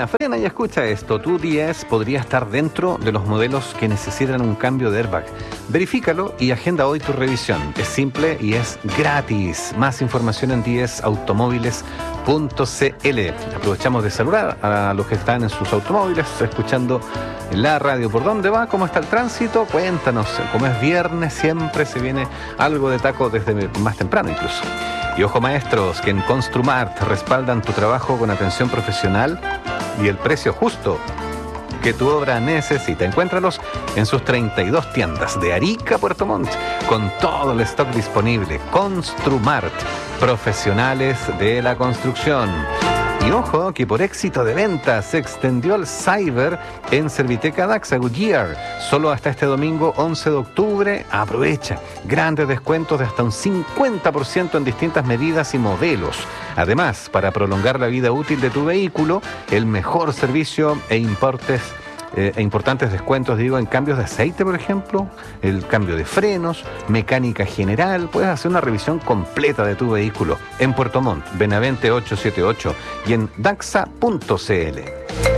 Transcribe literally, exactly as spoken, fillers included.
frena, frena y escucha esto. Tu D S podría estar dentro de los modelos que necesitan un cambio de airbag. Verifícalo y agenda hoy tu revisión. Es simple y es gratis. Más información en d s automóviles punto c l. Aprovechamos de saludar a los que están en sus automóviles, escuchando la radio. ¿Por dónde va? ¿Cómo está el tránsito? Cuéntanos. Como es viernes, siempre se viene algo de taco desde más temprano incluso. Y ojo, maestros, que en Construmart respaldan tu trabajo con atención profesional y el precio justo que tu obra necesita. Encuéntralos en sus treinta y dos tiendas de Arica a Puerto Montt, con todo el stock disponible. Construmart, profesionales de la construcción. Y ojo, que por éxito de ventas se extendió el Cyber en Serviteca Daxa Goodyear. Solo hasta este domingo once de octubre. Aprovecha. Grandes descuentos de hasta un cincuenta por ciento en distintas medidas y modelos. Además, para prolongar la vida útil de tu vehículo, el mejor servicio e importes Eh, e importantes descuentos, digo, en cambios de aceite, por ejemplo, el cambio de frenos, mecánica general. Puedes hacer una revisión completa de tu vehículo en Puerto Montt, Benavente ochocientos setenta y ocho y en daxa punto c l.